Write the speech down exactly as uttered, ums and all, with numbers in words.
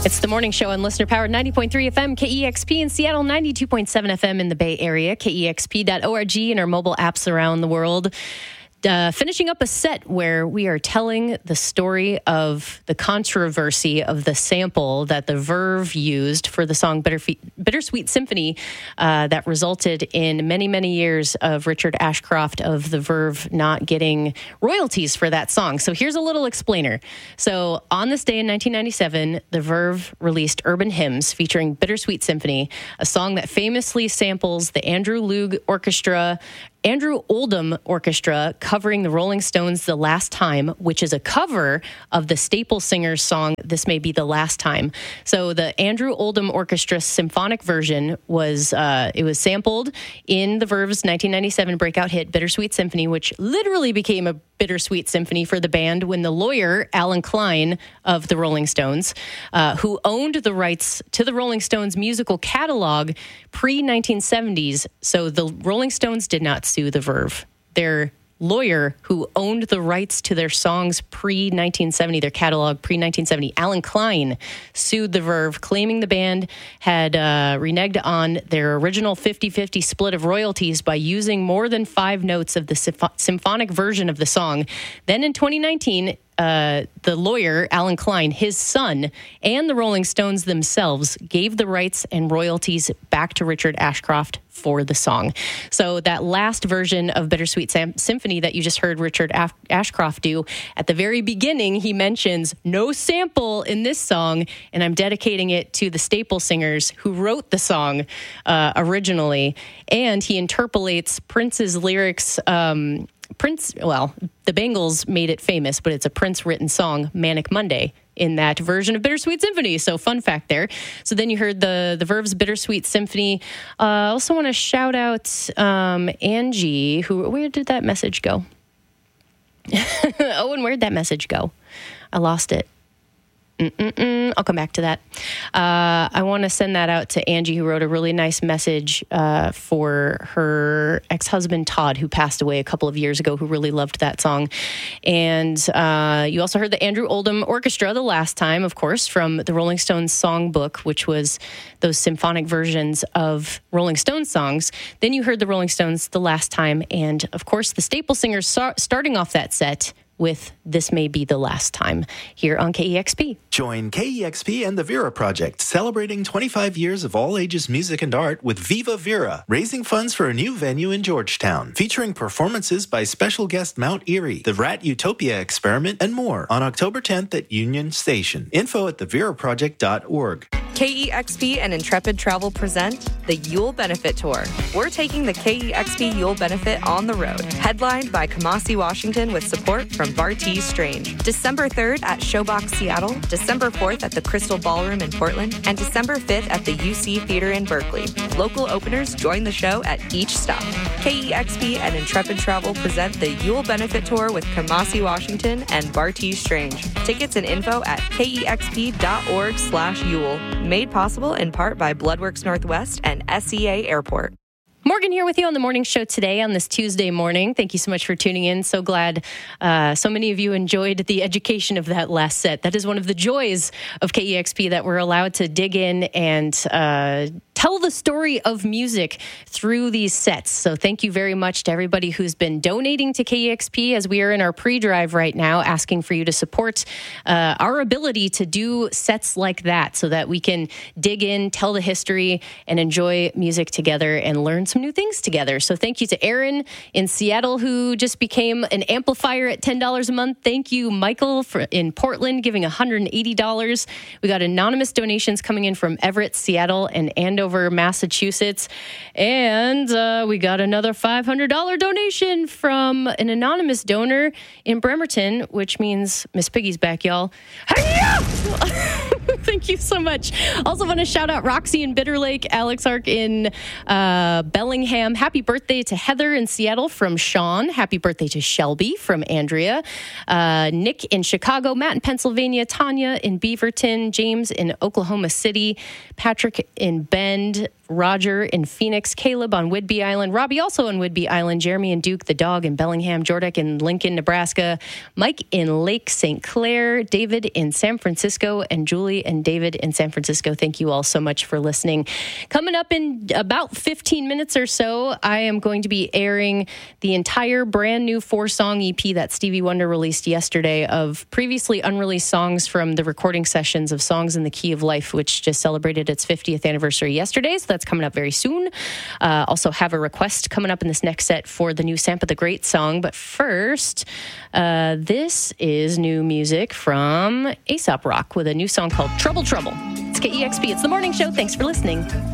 It's the morning show on Listener Powered ninety point three F M, K E X P in Seattle, ninety-two point seven F M in the Bay Area, K E X P dot org, and our mobile apps around the world. Uh, finishing up a set where we are telling the story of the controversy of the sample that the Verve used for the song Bitterfe- Bittersweet Symphony uh, that resulted in many, many years of Richard Ashcroft of the Verve not getting royalties for that song. So here's a little explainer. So on this day in nineteen ninety-seven, the Verve released Urban Hymns featuring Bittersweet Symphony, a song that famously samples the Andrew Loog Orchestra Andrew Oldham Orchestra covering the Rolling Stones' The Last Time, which is a cover of the Staple Singers song, This May Be the Last Time. So the Andrew Oldham Orchestra symphonic version was, uh, it was sampled in the Verve's nineteen ninety-seven breakout hit, Bittersweet Symphony, which literally became a bittersweet symphony for the band when the lawyer, Alan Klein of the Rolling Stones, uh, who owned the rights to the Rolling Stones musical catalog pre-nineteen seventies, so the Rolling Stones did not sue the Verve. Their lawyer who owned the rights to their songs pre-nineteen seventy, their catalog pre-nineteen seventy, Alan Klein, sued the Verve, claiming the band had uh, reneged on their original fifty-fifty split of royalties by using more than five notes of the symph- symphonic version of the song. Then in twenty nineteen, Uh, the lawyer, Alan Klein, his son, and the Rolling Stones themselves gave the rights and royalties back to Richard Ashcroft for the song. So that last version of Bittersweet Sam- Symphony that you just heard Richard Af- Ashcroft do, at the very beginning, he mentions no sample in this song, and I'm dedicating it to the Staple Singers who wrote the song uh, originally. And he interpolates Prince's lyrics. Um, Prince, well, the Bangles made it famous, but it's a Prince-written song, Manic Monday, in that version of Bittersweet Symphony. So fun fact there. So then you heard the, the Verve's Bittersweet Symphony. Uh, I also want to shout out um, Angie, who, where did that message go? Oh, and where'd that message go? I lost it. Mm-mm-mm. I'll come back to that. Uh, I want to send that out to Angie, who wrote a really nice message uh, for her ex-husband, Todd, who passed away a couple of years ago, who really loved that song. And uh, you also heard the Andrew Oldham Orchestra the last time, of course, from the Rolling Stones songbook, which was those symphonic versions of Rolling Stones songs. Then you heard the Rolling Stones the last time. And, of course, the Staple Singers so- starting off that set with This May Be the Last Time here on K E X P. Join K E X P and the Vera Project, celebrating twenty-five years of all ages music and art with Viva Vera, raising funds for a new venue in Georgetown, featuring performances by special guest Mount Erie, the Rat Utopia Experiment, and more on October tenth at Union Station. Info at the vera project dot org. K E X P and Intrepid Travel present the Yule Benefit Tour. We're taking the K E X P Yule Benefit on the road, headlined by Kamasi Washington with support from Bartees Strange. December third at Showbox Seattle, December fourth at the Crystal Ballroom in Portland, and December fifth at the U C Theater in Berkeley. Local openers join the show at each stop. K E X P and Intrepid Travel present the Yule Benefit Tour with Kamasi Washington and Bartees Strange. Tickets and info at K E X P dot org slash Yule. Made possible in part by Bloodworks Northwest and S E A Airport. Morgan here with you on the morning show today on this Tuesday morning. Thank you so much for tuning in. So glad uh, so many of you enjoyed the education of that last set. That is one of the joys of K E X P, that we're allowed to dig in and uh, tell the story of music through these sets. So thank you very much to everybody who's been donating to K E X P, as we are in our pre-drive right now, asking for you to support uh, our ability to do sets like that so that we can dig in, tell the history, and enjoy music together and learn some new things together. So thank you to Aaron in Seattle, who just became an amplifier at ten dollars a month. Thank you, Michael, for, in Portland, giving one hundred eighty dollars. We got anonymous donations coming in from Everett, Seattle, and Andover, Massachusetts. And uh, we got another five hundred dollars donation from an anonymous donor in Bremerton, which means Miss Piggy's back, y'all. Hi-ya! Thank you so much. Also want to shout out Roxy in Bitter Lake, Alex Ark in uh, Bellingham. Happy birthday to Heather in Seattle from Sean. Happy birthday to Shelby from Andrea. Uh, Nick in Chicago. Matt in Pennsylvania. Tanya in Beaverton. James in Oklahoma City. Patrick in Bend. Roger in Phoenix, Caleb on Whidbey Island, Robbie also on Whidbey Island, Jeremy and Duke, the dog in Bellingham, Jordek in Lincoln, Nebraska, Mike in Lake Saint Clair, David in San Francisco, and Julie and David David in San Francisco, thank you all so much for listening. Coming up in about fifteen minutes or so, I am going to be airing the entire brand new four-song E P that Stevie Wonder released yesterday of previously unreleased songs from the recording sessions of Songs in the Key of Life, which just celebrated its fiftieth anniversary yesterday, so that's coming up very soon. Uh, also have a request coming up in this next set for the new Sampa the Great song, but first, uh, this is new music from Aesop Rock with a new song called Trouble Trouble. It's K E X P. It's the morning show. Thanks for listening.